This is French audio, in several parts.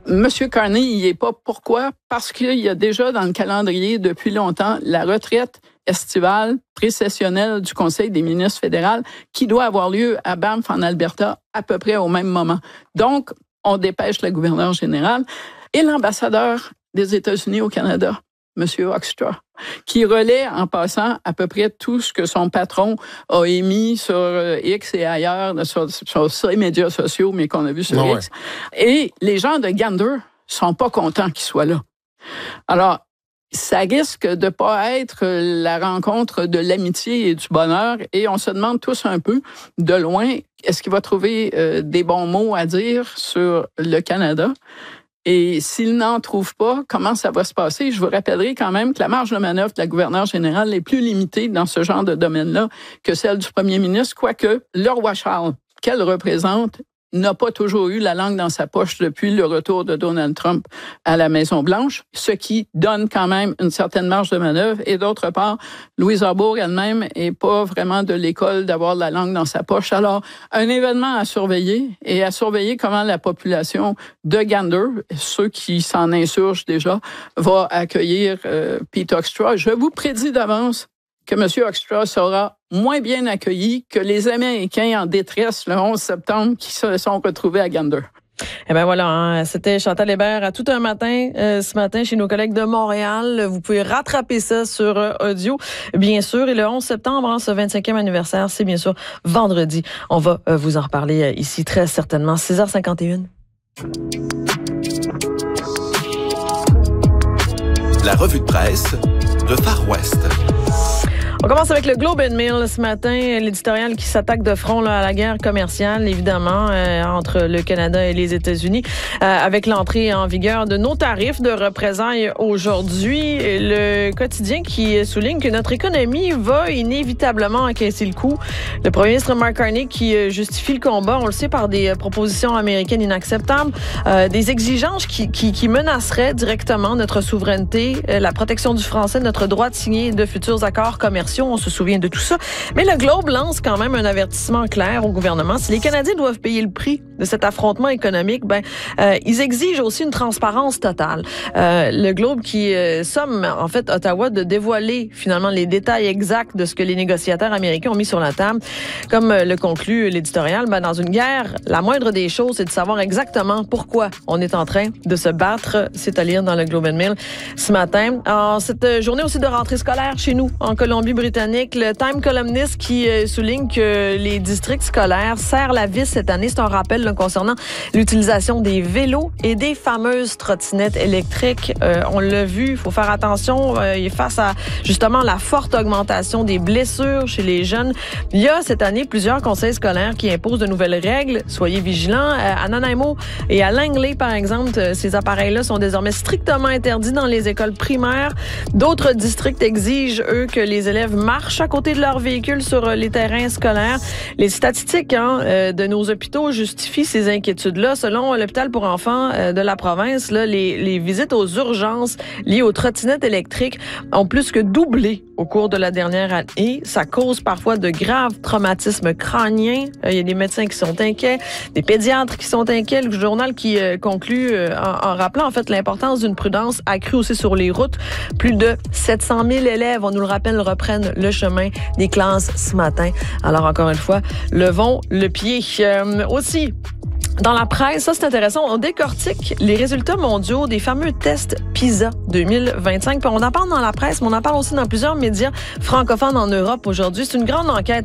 M. Carney, il n'y est pas. Pourquoi? Parce qu'il y a déjà dans le calendrier depuis longtemps la retraite estivale précessionnelle du Conseil des ministres fédéral qui doit avoir lieu à Banff, en Alberta, à peu près au même moment. Donc, on dépêche le gouverneur général et l'ambassadeur des États-Unis au Canada, M. Hoekstra, qui relaie en passant à peu près tout ce que son patron a émis sur X et ailleurs, sur ses médias sociaux, mais qu'on a vu sur X. Et les gens de Gander sont pas contents qu'il soit là. Alors, ça risque de pas être la rencontre de l'amitié et du bonheur. Et on se demande tous un peu, de loin, est-ce qu'il va trouver des bons mots à dire sur le Canada? Et s'il n'en trouve pas, comment ça va se passer? Je vous rappellerai quand même que la marge de manœuvre de la gouverneure générale est plus limitée dans ce genre de domaine-là que celle du premier ministre, quoique le roi Charles, qu'elle représente, n'a pas toujours eu la langue dans sa poche depuis le retour de Donald Trump à la Maison-Blanche, ce qui donne quand même une certaine marge de manœuvre. Et d'autre part, Louise Arbour elle-même est pas vraiment de l'école d'avoir la langue dans sa poche. Alors, un événement à surveiller et à surveiller comment la population de Gander, ceux qui s'en insurgent déjà, va accueillir Pete Hoekstra. Je vous prédis d'avance que M. Hoekstra sera moins bien accueilli que les Américains en détresse le 11 septembre qui se sont retrouvés à Gander. Eh bien voilà, hein, c'était Chantal Hébert à tout un matin, ce matin chez nos collègues de Montréal. Vous pouvez rattraper ça sur audio, bien sûr. Et le 11 septembre, hein, ce 25e anniversaire, c'est bien sûr vendredi. On va vous en reparler ici très certainement, 6h51. La revue de presse de Far West. On commence avec le Globe and Mail ce matin, l'éditorial qui s'attaque de front là, à la guerre commerciale, évidemment, entre le Canada et les États-Unis, avec l'entrée en vigueur de nos tarifs de représailles aujourd'hui. Le quotidien qui souligne que notre économie va inévitablement encaisser le coup. Le premier ministre Mark Carney qui justifie le combat, on le sait, par des propositions américaines inacceptables, des exigences qui menaceraient directement notre souveraineté, la protection du français, notre droit de signer de futurs accords commerciaux. On se souvient de tout ça. Mais le Globe lance quand même un avertissement clair au gouvernement. Si les Canadiens doivent payer le prix de cet affrontement économique, ils exigent aussi une transparence totale. Le Globe qui somme, en fait, Ottawa de dévoiler finalement les détails exacts de ce que les négociateurs américains ont mis sur la table. Comme le conclut l'éditorial, dans une guerre, la moindre des choses, c'est de savoir exactement pourquoi on est en train de se battre. C'est à lire dans le Globe and Mail ce matin. En cette journée aussi de rentrée scolaire chez nous, en Colombie-Britannique, le Time columniste qui souligne que les districts scolaires serrent la vis cette année. C'est un rappel là, concernant l'utilisation des vélos et des fameuses trottinettes électriques. On l'a vu, il faut faire attention face à justement la forte augmentation des blessures chez les jeunes. Il y a cette année plusieurs conseils scolaires qui imposent de nouvelles règles. Soyez vigilants. À Nanaimo et à Langley, par exemple, ces appareils-là sont désormais strictement interdits dans les écoles primaires. D'autres districts exigent, eux, que les élèves marchent à côté de leur véhicule sur les terrains scolaires. Les statistiques de nos hôpitaux justifient ces inquiétudes-là. Selon l'hôpital pour enfants de la province, là, les visites aux urgences liées aux trottinettes électriques ont plus que doublé au cours de la dernière année. Ça cause parfois de graves traumatismes crâniens. Il y a des médecins qui sont inquiets, des pédiatres qui sont inquiets. Le journal qui conclut en rappelant en fait l'importance d'une prudence accrue aussi sur les routes. Plus de 700 000 élèves, on nous le rappelle, reprennent le chemin des classes ce matin. Alors encore une fois, levons le pied. Aussi, dans la presse, ça c'est intéressant, on décortique les résultats mondiaux des fameux tests PISA 2025. Puis on en parle dans la presse, mais on en parle aussi dans plusieurs médias francophones en Europe aujourd'hui. C'est une grande enquête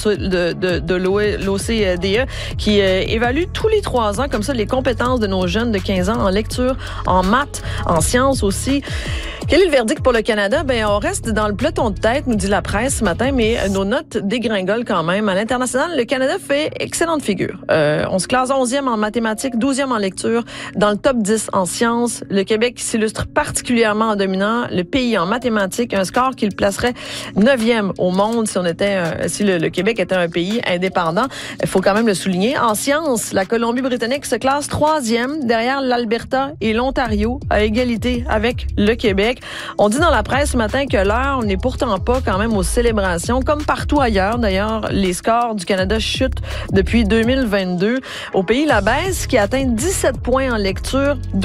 de l'OCDE qui évalue tous les 3 ans comme ça les compétences de nos jeunes de 15 ans en lecture, en maths, en sciences aussi. Quel est le verdict pour le Canada? On reste dans le peloton de tête, nous dit la presse ce matin, mais nos notes dégringolent quand même. À l'international, le Canada fait excellente figure. On se classe 11e en mathématiques, 12e en lecture, dans le top 10 en sciences. Le Québec s'illustre particulièrement en dominant le pays en mathématiques, un score qui le placerait 9e au monde si le Québec était un pays indépendant. Il faut quand même le souligner. En sciences, la Colombie-Britannique se classe 3e derrière l'Alberta et l'Ontario à égalité avec le Québec. On dit dans la presse ce matin que l'heure n'est pourtant pas quand même aux célébrations. Comme partout ailleurs, d'ailleurs, les scores du Canada chutent depuis 2022. Au pays, la baisse qui atteint 17 points en lecture,